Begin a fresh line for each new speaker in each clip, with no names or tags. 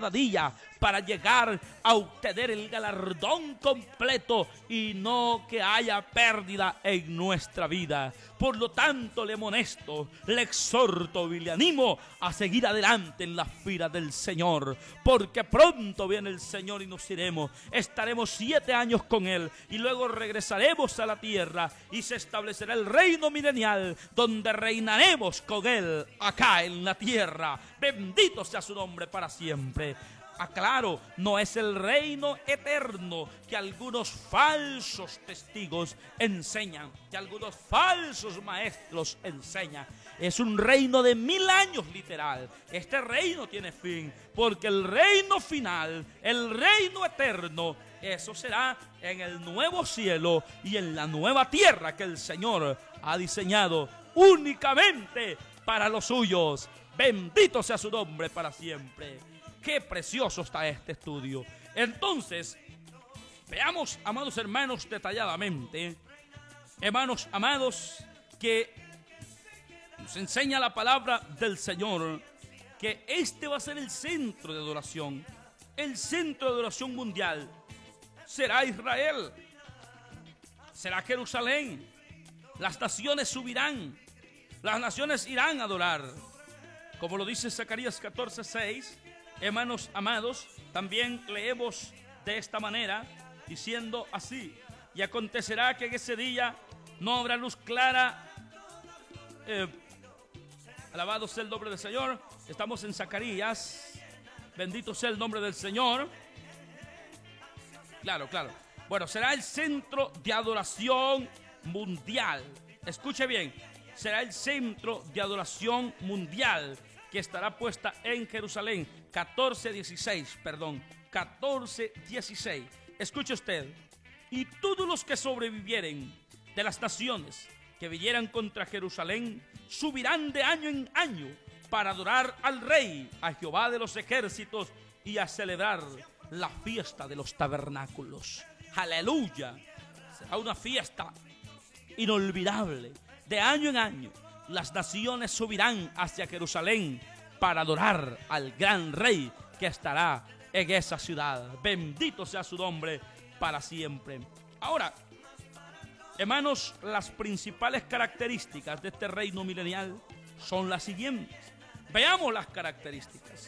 cada día para llegar a obtener el galardón completo y no que haya pérdida en nuestra vida. Por lo tanto, le amonesto, le exhorto y le animo a seguir adelante en la fila del Señor, porque pronto viene el Señor y nos iremos. Estaremos 7 años con Él y luego regresaremos a la tierra y se establecerá el reino milenial donde reinaremos con Él acá en la tierra. Bendito sea su nombre para siempre. Aclaro, no es el reino eterno que algunos falsos testigos enseñan, que algunos falsos maestros enseñan. Es un reino de 1000 años literal. Este reino tiene fin, porque el reino final, el reino eterno, eso será en el nuevo cielo y en la nueva tierra que el Señor ha diseñado únicamente para los suyos. Bendito sea su nombre para siempre. Qué precioso está este estudio. Entonces, veamos, amados hermanos, detalladamente, hermanos amados, que nos enseña la palabra del Señor, que este va a ser el centro de adoración. El centro de adoración mundial será Israel, será Jerusalén. Las naciones subirán, las naciones irán a adorar. Como lo dice Zacarías 14:6, hermanos amados, también leemos de esta manera, diciendo así: y acontecerá que en ese día no habrá luz clara. Alabado sea el nombre del Señor. Estamos en Zacarías. Bendito sea el nombre del Señor. Claro. Bueno, será el centro de adoración mundial. Escuche bien, será el centro de adoración mundial que estará puesta en Jerusalén. 14:16. Escuche usted: y todos los que sobrevivieren de las naciones que vinieran contra Jerusalén subirán de año en año para adorar al Rey, a Jehová de los ejércitos, y a celebrar la fiesta de los tabernáculos. Aleluya. Será una fiesta inolvidable. De año en año las naciones subirán hacia Jerusalén para adorar al gran Rey que estará en esa ciudad. Bendito sea su nombre para siempre. Ahora, hermanos, las principales características de este reino milenial son las siguientes. Veamos las características.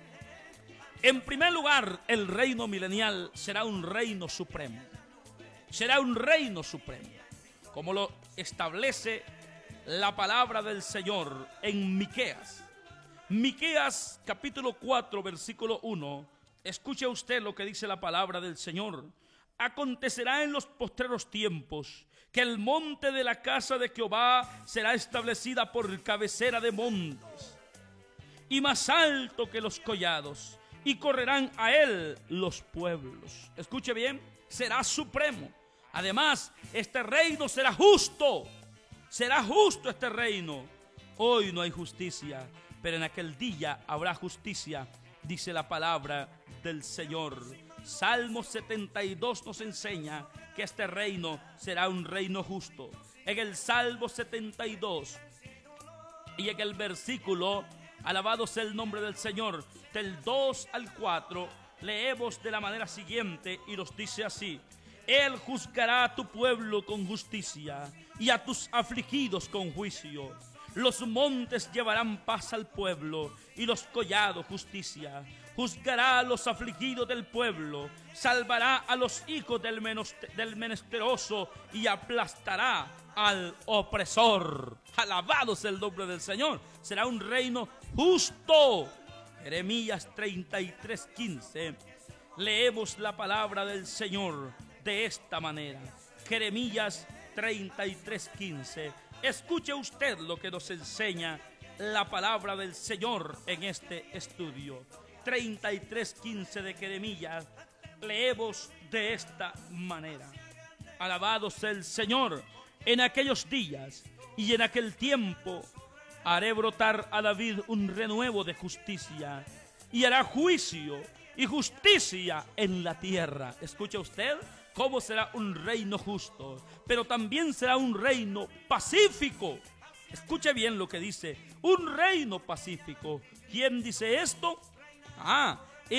En primer lugar, el reino milenial será un reino supremo. Será un reino supremo, como lo establece la palabra del Señor en Miqueas. Miqueas capítulo 4 versículo 1. Escuche usted lo que dice la palabra del Señor. Acontecerá en los postreros tiempos que el monte de la casa de Jehová será establecida por cabecera de montes y más alto que los collados, y correrán a él los pueblos. Escuche bien, será supremo. Además, este reino será justo. Será justo este reino. Hoy no hay justicia, pero en aquel día habrá justicia, dice la palabra del Señor. Salmo 72 nos enseña que este reino será un reino justo. En el Salmo 72 y en el versículo, alabado sea el nombre del Señor, del 2 al 4, leemos de la manera siguiente y nos dice así: Él juzgará a tu pueblo con justicia y a tus afligidos con juicio. Los montes llevarán paz al pueblo y los collados justicia. Juzgará a los afligidos del pueblo, salvará a los hijos del menesteroso y aplastará al opresor. Alabado sea el nombre del Señor. Será un reino justo. Jeremías 33:15. Leemos la palabra del Señor de esta manera. Jeremías 33:15. Escuche usted lo que nos enseña la palabra del Señor en este estudio. 33:15 de Jeremías. Leemos de esta manera: alabado sea el Señor. En aquellos días y en aquel tiempo haré brotar a David un renuevo de justicia, y hará juicio y justicia en la tierra. ¿Escucha usted cómo será un reino justo? Pero también será un reino pacífico. Escuche bien lo que dice: un reino pacífico. ¿Quién dice esto?